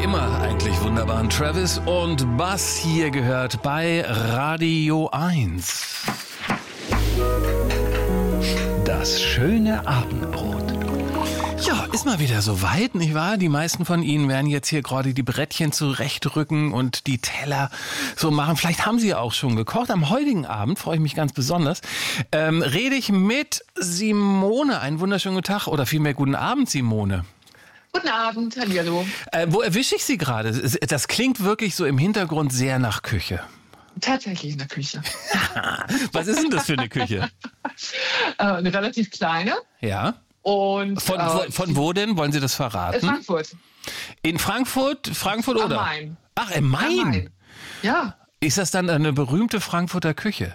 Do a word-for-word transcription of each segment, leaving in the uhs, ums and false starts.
immer eigentlich wunderbaren Travis und Bass hier gehört bei Radio eins. Das schöne Abendbrot. Ja, ist mal wieder soweit, nicht wahr? Die meisten von Ihnen werden jetzt hier gerade die Brettchen zurechtrücken und die Teller so machen. Vielleicht haben Sie ja auch schon gekocht. Am heutigen Abend, freue ich mich ganz besonders, ähm, rede ich mit Simone. Einen wunderschönen guten Tag oder vielmehr guten Abend, Simone. Guten Abend, hallo. Äh, wo erwische ich Sie gerade? Das klingt wirklich so im Hintergrund sehr nach Küche. Tatsächlich in der Küche. Was ist denn das für eine Küche? äh, eine relativ kleine. Ja. Und, von, äh, von, von wo denn? Wollen Sie das verraten? In Frankfurt. In Frankfurt? Frankfurt Am oder? Main. Ach, im Main? Am Main. Ja. Ist das dann eine berühmte Frankfurter Küche?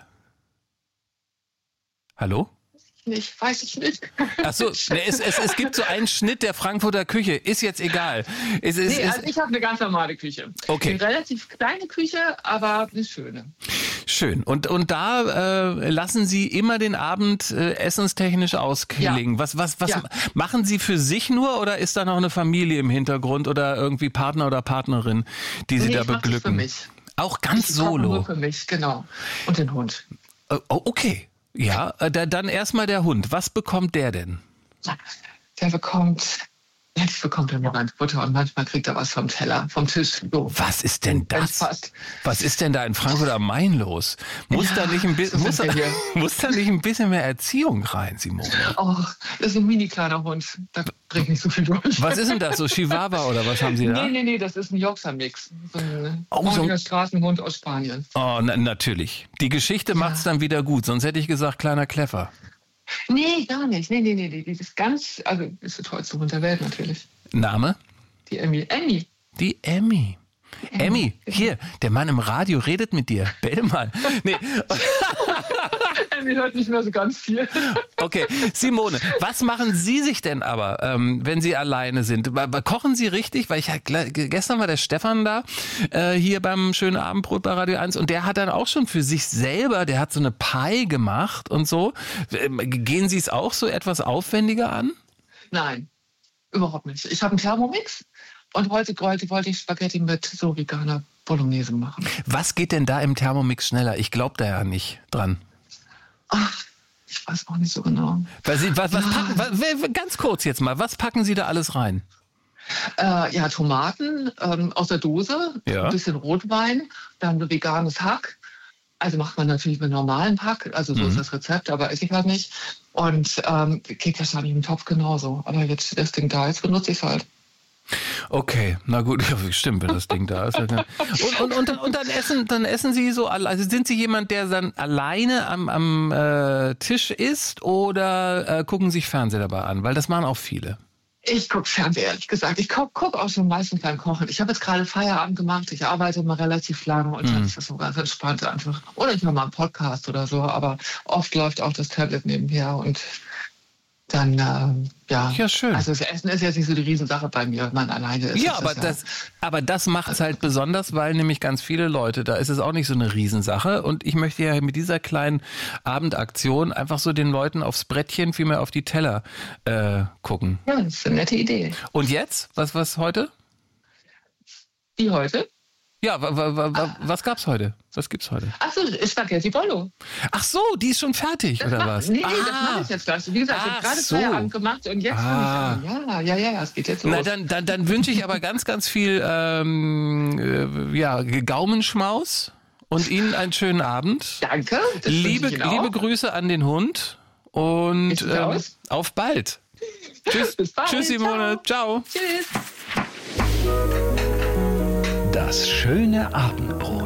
Hallo? Nicht, weiß ich nicht. Ach so, es, es, es gibt so einen Schnitt der Frankfurter Küche. Ist jetzt egal. Es, es, nee, es, also ich habe eine ganz normale Küche. Okay. Eine relativ kleine Küche, aber eine schöne. Schön. Und, und da äh, lassen Sie immer den Abend äh, essenstechnisch ausklingen. Ja. Was, was, was ja. machen Sie für sich nur oder ist da noch eine Familie im Hintergrund oder irgendwie Partner oder Partnerin, die Sie nee, da ich beglücken? Das für mich. Auch ganz ich solo? Nur für mich, genau. Und den Hund. Oh, okay. Ja, dann erstmal der Hund. Was bekommt der denn? Der bekommt, jetzt bekommt er Morant Butter und manchmal kriegt er was vom Teller, vom Tisch. So. Was ist denn das? Was ist denn da in Frankfurt am Main los? Muss, ja, da, nicht ein bi- so muss, da, muss da nicht ein bisschen mehr Erziehung rein, Simone? Oh, das ist ein mini kleiner Hund. Da bringt nicht so viel durch. Was ist denn das? So Chihuahua oder was haben Sie da? Nee, nee, nee, das ist ein Yorkshire-Mix. So ein oh, so ein Straßenhund aus Spanien. Oh, na, natürlich. Die Geschichte ja. macht's dann wieder gut. Sonst hätte ich gesagt, kleiner Kleffer. Nee, gar nicht. Nee, nee, nee. Die ist ganz, also ist der tollste Hund der Welt natürlich. Name? Die Emmy. Emmy. Die Emmy. Emmy, Emmy, hier, der Mann im Radio redet mit dir. Bell mal. Nee. Emmy hört nicht mehr so ganz viel. Okay, Simone, was machen Sie sich denn aber, ähm, wenn Sie alleine sind? Kochen Sie richtig? Weil ich gestern war der Stefan da, äh, hier beim schönen Abendbrot bei Radio eins und der hat dann auch schon für sich selber, der hat so eine Pie gemacht und so. Gehen Sie es auch so etwas aufwendiger an? Nein, überhaupt nicht. Ich habe einen Thermomix. Und heute, heute wollte ich Spaghetti mit so veganer Bolognese machen. Was geht denn da im Thermomix schneller? Ich glaube da ja nicht dran. Ach, ich weiß auch nicht so genau. Was, was, was packen, was, ganz kurz jetzt mal, was packen Sie da alles rein? Äh, ja, Tomaten ähm, aus der Dose, ja. ein bisschen Rotwein, dann veganes Hack. Also macht man natürlich mit normalem Hack, also so mhm. ist das Rezept, aber esse ich halt nicht. Und ähm, geht wahrscheinlich im Topf genauso. Aber jetzt das Ding da ist, benutze ich es halt. Okay, na gut, ja, stimmt, wenn das Ding da ist. Und, und, und, und dann essen, dann essen Sie so, also sind Sie jemand, der dann alleine am, am äh, Tisch isst oder äh, gucken sich Fernseher dabei an? Weil das machen auch viele. Ich gucke Fernseher, ehrlich gesagt. Ich gucke guck auch schon meistens beim Kochen. Ich habe jetzt gerade Feierabend gemacht. Ich arbeite mal relativ lange und mhm. dann ist das so ganz entspannt einfach. Oder ich mache mal einen Podcast oder so, aber oft läuft auch das Tablet nebenher und dann, ähm, ja. Ja, schön. Also das Essen ist jetzt nicht so die Riesensache bei mir, wenn man alleine ist. Ja, aber das, das, aber das macht es halt besonders, weil nämlich ganz viele Leute, da ist es auch nicht so eine Riesensache. Und ich möchte ja mit dieser kleinen Abendaktion einfach so den Leuten aufs Brettchen, vielmehr auf die Teller äh, gucken. Ja, das ist eine nette Idee. Und jetzt? Was, was heute? Wie heute? Ja, wa, wa, wa, ah. was gab's heute? Was gibt's heute? Ach so, Spaghetti Bolo. Ach so, die ist schon fertig, das oder mach, was? Nee, ah. das mache ich jetzt gleich. Wie gesagt, ich habe gerade so. Feierabend gemacht und jetzt ah. fange ich an. Ja, ja, ja, es geht jetzt los. Na, dann, dann, dann wünsche ich aber ganz, ganz viel ähm, äh, ja, Gaumenschmaus und Ihnen einen schönen Abend. Danke. Liebe, liebe Grüße an den Hund und ähm, auf bald. Tschüss, Bis bald. Tschüss, Simone. Ciao. Ciao. Tschüss. Das schöne Abendbrot.